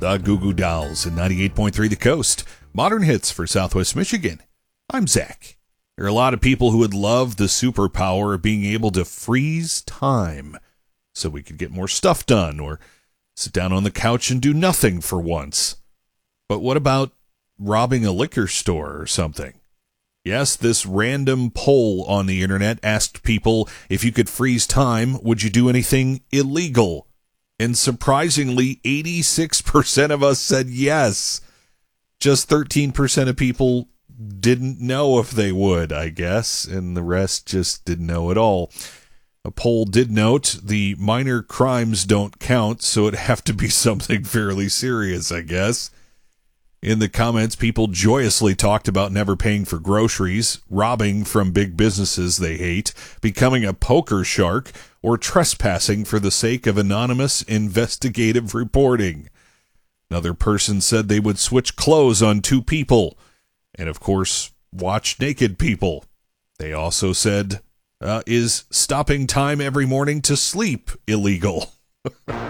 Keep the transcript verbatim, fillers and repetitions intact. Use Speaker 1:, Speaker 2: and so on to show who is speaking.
Speaker 1: The Goo Goo Dolls in ninety-eight point three The Coast. Modern hits for Southwest Michigan. I'm Zach. There are a lot of people who would love the superpower of being able to freeze time so we could get more stuff done or sit down on the couch and do nothing for once. But what about robbing a liquor store or something? Yes, this random poll on the internet asked people, if you could freeze time, would you do anything illegal? And surprisingly, eighty-six percent of us said yes. Just thirteen percent of people didn't know if they would, I guess, and the rest just didn't know at all. A poll did note the minor crimes don't count, so it'd have to be something fairly serious, I guess. In the comments, people joyously talked about never paying for groceries, robbing from big businesses they hate, becoming a poker shark, or trespassing for the sake of anonymous investigative reporting. Another person said they would switch clothes on two people, and of course, watch naked people. They also said, uh, is stopping time every morning to sleep illegal?